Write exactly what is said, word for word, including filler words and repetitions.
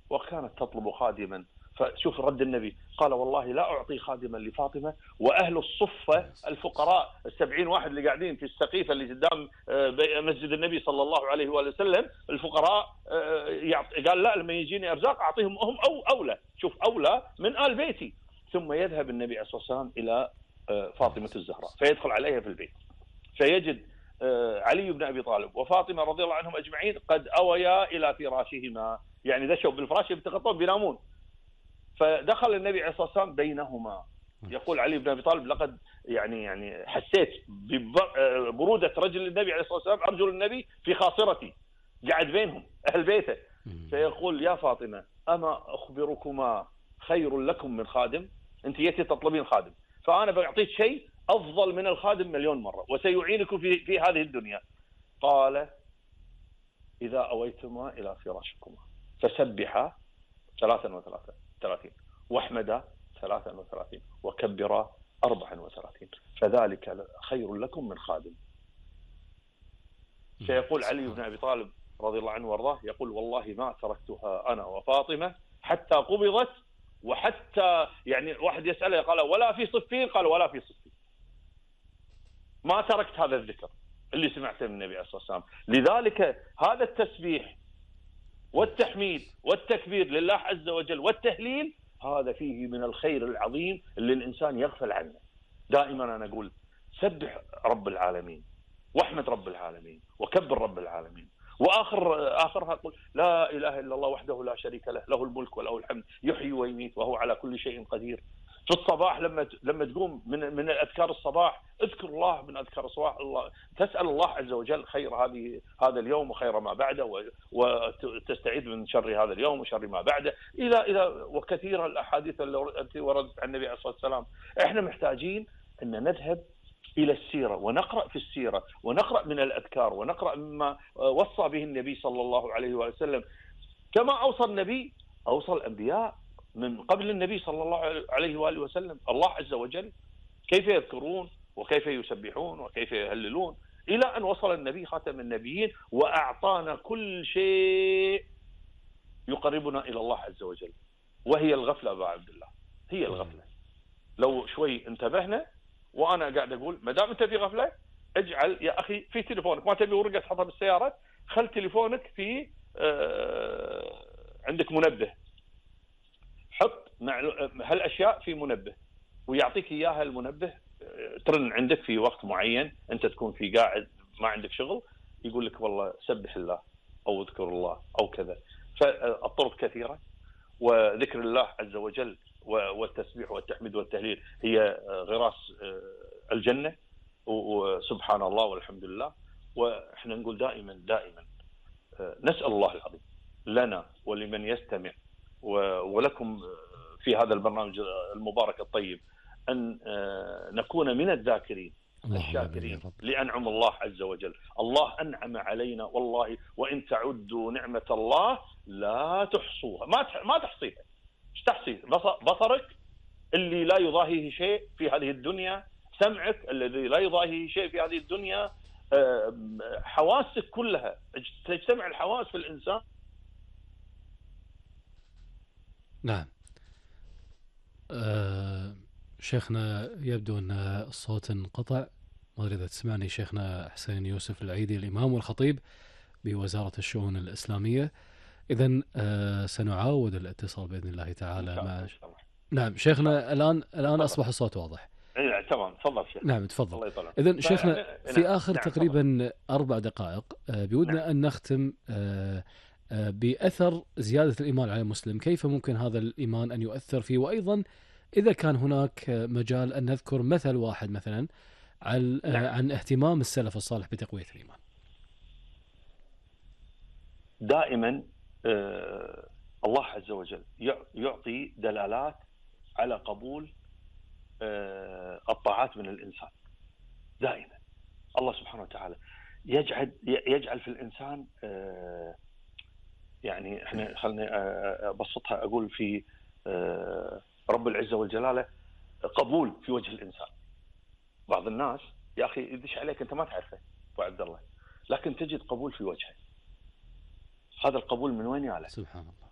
وكانت تطلب خادما. فشوف رد النبي، قال والله لا أعطي خادما لفاطمة وأهل الصفة الفقراء السبعين واحد اللي قاعدين في السقيفة اللي قدام مسجد النبي صلى الله عليه وآله وسلم الفقراء، قال لا لما يجيني أرزاق أعطيهم هم أو أولى، شوف أولى من آل بيتي. ثم يذهب النبي عليه الصلاة والسلام إلى فاطمة الزهراء فيدخل عليها في البيت فيجد علي بن أبي طالب وفاطمة رضي الله عنهم أجمعين قد أويا إلى فراشهما، يعني دشوا بالفراش يتغطون بينامون. فدخل النبي عليه الصلاة والسلام بينهما، يقول علي بن أبي طالب لقد يعني يعني حسيت ببرودة رجل النبي عليه الصلاة والسلام، أرجل النبي في خاصرتي، قاعد بينهم أهل بيته. فيقول يا فاطمة أما أخبركما خير لكم من خادم؟ أنت يتي تطلبين خادم، فأنا بعطيك شيء أفضل من الخادم مليون مرة وسيعينكم في, في هذه الدنيا. قال إذا أويتما إلى فراشكما فسبحا ثلاثا وثلاثين واحمدا ثلاثا وثلاثين وكبرا أربعا وثلاثين فذلك خير لكم من خادم. سيقول علي بن أبي طالب رضي الله عنه وارضاه، يقول والله ما تركتها أنا وفاطمة حتى قبضت، وحتى يعني واحد يسأله قال ولا في صفين، قال ولا في صفين، ما تركت هذا الذكر اللي سمعته من النبي عليه الصلاة والسلام. لذلك هذا التسبيح والتحميد والتكبير لله عز وجل والتهليل هذا فيه من الخير العظيم اللي الإنسان يغفل عنه. دائما أنا أقول سبح رب العالمين واحمد رب العالمين وكبر رب العالمين، وآخر آخرها قل لا إله إلا الله وحده لا شريك له له الملك وله الحمد يحيي ويميت وهو على كل شيء قدير. في الصباح لما لما تقوم من من اذكار الصباح اذكر الله، من اذكار الصباح الله تسال الله عز وجل خير هذه هذا اليوم وخير ما بعده، وتستعيذ من شر هذا اليوم وشر ما بعده، الى الى وكثير الاحاديث التي وردت عن النبي عليه الصلاه والسلام. احنا محتاجين ان نذهب الى السيره ونقرا في السيره ونقرا من الاذكار ونقرا مما وصى به النبي صلى الله عليه وسلم. كما اوصى النبي اوصى الانبياء من قبل النبي صلى الله عليه وآله وسلم، الله عز وجل كيف يذكرون وكيف يسبحون وكيف يهللون، إلى أن وصل النبي خاتم النبيين وأعطانا كل شيء يقربنا إلى الله عز وجل، وهي الغفلة أبا عبد الله، هي الغفلة. لو شوي انتبهنا، وأنا قاعد أقول ما دام أنت في غفلة اجعل يا أخي في تليفونك، ما تبي ورقة تحطها بالسيارة، خل تليفونك في آه عندك منبه، حط مع هالاشياء في منبه ويعطيك اياها المنبه ترن عندك في وقت معين انت تكون في قاعد ما عندك شغل، يقول لك والله سبح الله او اذكر الله او كذا. فالطرق كثيره، وذكر الله عز وجل والتسبيح والتحميد والتهليل هي غراس الجنه، وسبحان الله والحمد لله. واحنا نقول دائما دائما نسال الله العظيم لنا ولمن يستمع ولكم في هذا البرنامج المبارك الطيب أن نكون من الذاكرين الشاكرين لأنعم الله عز وجل. الله أنعم علينا والله، وإن تعدوا نعمة الله لا تحصوها، ما ما تحصيها. ايش تحصي؟ بصرك اللي لا يضاهيه شيء في هذه الدنيا، سمعك الذي لا يضاهيه شيء في هذه الدنيا، حواسك كلها، تجتمع الحواس في الإنسان. نعم. أه شيخنا يبدو أن الصوت انقطع، ما أدري إذا تسمعني شيخنا حسين يوسف العيدي الإمام والخطيب بوزارة الشؤون الإسلامية. إذن أه سنعاود الاتصال بإذن الله تعالى مع ش... نعم شيخنا الآن الآن أصبح الصوت واضح. إيه تمام، تفضل شيخ. نعم تفضل. إذن شيخنا في آخر نعم تقريبا نعم أربع دقائق أه بودنا نعم. أن نختم أه بأثر زيادة الإيمان على المسلم، كيف ممكن هذا الإيمان أن يؤثر فيه، وأيضا إذا كان هناك مجال أن نذكر مثل واحد مثلا عن, نعم. عن اهتمام السلف الصالح بتقوية الإيمان. دائما آه الله عز وجل يعطي دلالات على قبول آه الطاعات من الإنسان. دائما الله سبحانه وتعالى يجعل يجعل في الإنسان آه يعني احنا خلني ابسطها اقول في رب العزه والجلاله قبول في وجه الانسان. بعض الناس يا اخي يدش عليك انت ما تعرفه ابو عبد الله، لكن تجد قبول في وجهه. هذا القبول من وين ياله؟ سبحان الله.